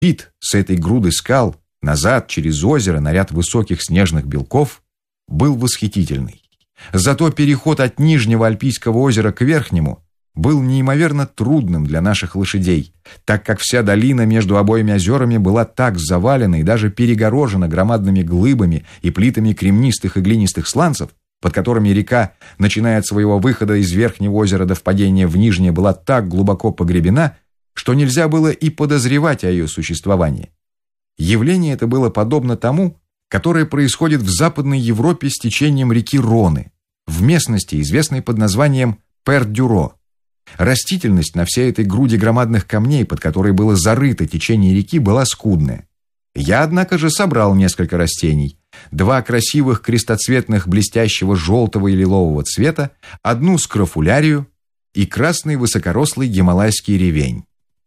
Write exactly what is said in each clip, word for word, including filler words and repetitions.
Вид с этой груды скал назад через озеро на ряд высоких снежных белков был восхитительный. Зато переход от нижнего Альпийского озера к верхнему был неимоверно трудным для наших лошадей, так как вся долина между обоими озерами была так завалена и даже перегорожена громадными глыбами и плитами кремнистых и глинистых сланцев, под которыми река, начиная от своего выхода из верхнего озера до впадения в нижнее, была так глубоко погребена, что нельзя было и подозревать о ее существовании. Явление это было подобно тому, которое происходит в Западной Европе с течением реки Роны, в местности, известной под названием Пер-Дюро. Растительность на всей этой груди громадных камней, под которой было зарыто течение реки, была скудная. Я, однако же, собрал несколько растений. Два красивых крестоцветных блестящего желтого и лилового цвета, одну скрофулярию и красный высокорослый гималайский ревень.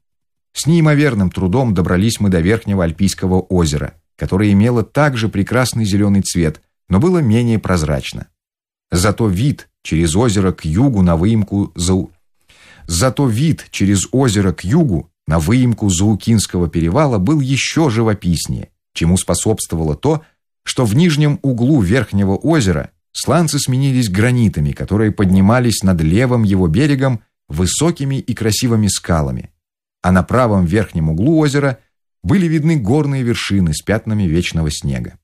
С неимоверным трудом добрались мы до верхнего Альпийского озера, которое имело также прекрасный зеленый цвет, но было менее прозрачно. Зато вид через озеро к югу на выемку Зау... Зато вид через озеро к югу на выемку Заукинского перевала был еще живописнее, чему способствовало то, что в нижнем углу верхнего озера сланцы сменились гранитами, которые поднимались над левым его берегом высокими и красивыми скалами, а на правом верхнем углу озера были видны горные вершины с пятнами вечного снега.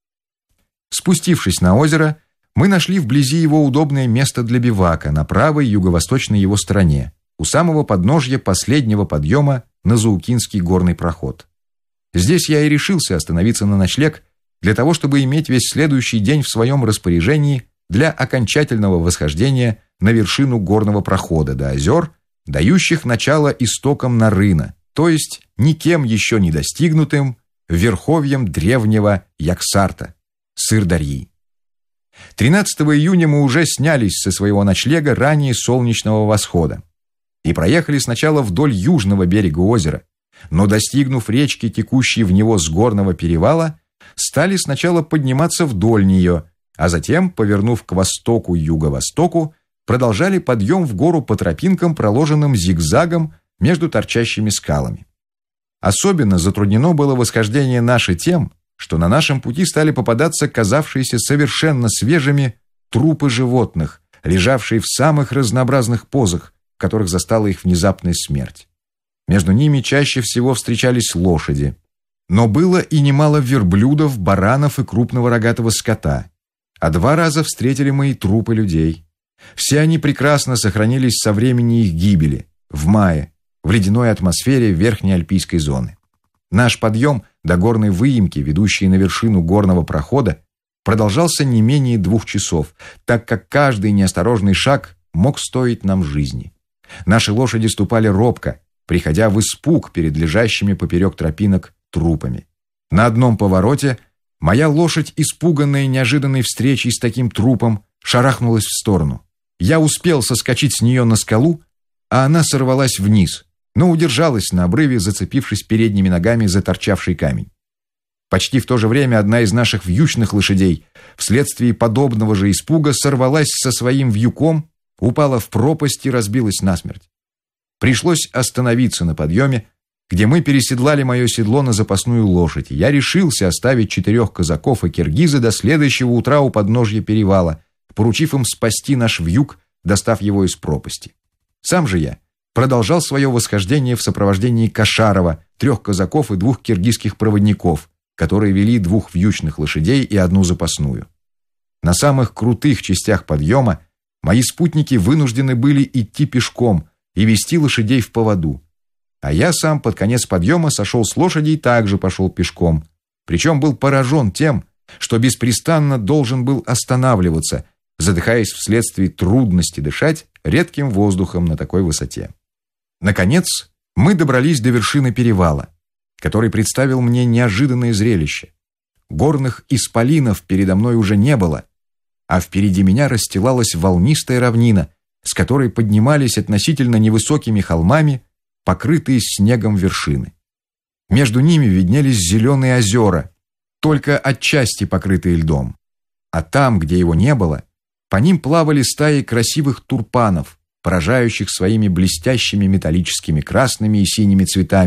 Спустившись на озеро, мы нашли вблизи его удобное место для бивака на правой юго-восточной его стороне, у самого подножья последнего подъема на Заукинский горный проход. Здесь я и решился остановиться на ночлег для того, чтобы иметь весь следующий день в своем распоряжении для окончательного восхождения на вершину горного прохода до озер, дающих начало истокам Нарына, то есть никем еще не достигнутым верховьем древнего Яксарта, Сырдарьи. тринадцатого июня мы уже снялись со своего ночлега ранее солнечного восхода и проехали сначала вдоль южного берега озера, но, достигнув речки, текущей в него с горного перевала, стали сначала подниматься вдоль нее, а затем, повернув к востоку и юго-востоку, продолжали подъем в гору по тропинкам, проложенным зигзагом между торчащими скалами. Особенно затруднено было восхождение наше тем, что на нашем пути стали попадаться казавшиеся совершенно свежими трупы животных, лежавшие в самых разнообразных позах, в которых застала их внезапная смерть. Между ними чаще всего встречались лошади, но было и немало верблюдов, баранов и крупного рогатого скота, а два раза встретили мы и трупы людей. Все они прекрасно сохранились со времени их гибели, в мае, в ледяной атмосфере верхней альпийской зоны. Наш подъем до горной выемки, ведущей на вершину горного прохода, продолжался не менее двух часов, так как каждый неосторожный шаг мог стоить нам жизни. Наши лошади ступали робко, приходя в испуг перед лежащими поперек тропинок трупами. На одном повороте моя лошадь, испуганная неожиданной встречей с таким трупом, шарахнулась в сторону. Я успел соскочить с нее на скалу, а она сорвалась вниз, но удержалась на обрыве, зацепившись передними ногами за торчавший камень. Почти в то же время одна из наших вьючных лошадей, вследствие подобного же испуга, сорвалась со своим вьюком, упала в пропасть и разбилась насмерть. Пришлось остановиться на подъеме, где мы переседлали мое седло на запасную лошадь. Я решился оставить четырех казаков и киргиза до следующего утра у подножья перевала, поручив им спасти наш вьюк, достав его из пропасти. Сам же я продолжал свое восхождение в сопровождении Кошарова, трех казаков и двух киргизских проводников, которые вели двух вьючных лошадей и одну запасную. На самых крутых частях подъема мои спутники вынуждены были идти пешком и вести лошадей в поводу, а я сам под конец подъема сошел с лошади и также пошел пешком, причем был поражен тем, что беспрестанно должен был останавливаться, задыхаясь вследствие трудности дышать редким воздухом на такой высоте. Наконец, мы добрались до вершины перевала, который представил мне неожиданное зрелище. Горных исполинов передо мной уже не было, а впереди меня расстилалась волнистая равнина, с которой поднимались относительно невысокими холмами, покрытые снегом вершины. Между ними виднелись зеленые озера, только отчасти покрытые льдом, а там, где его не было, по ним плавали стаи красивых турпанов, поражающих своими блестящими металлическими красными и синими цветами,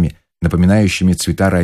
напоминающими цвета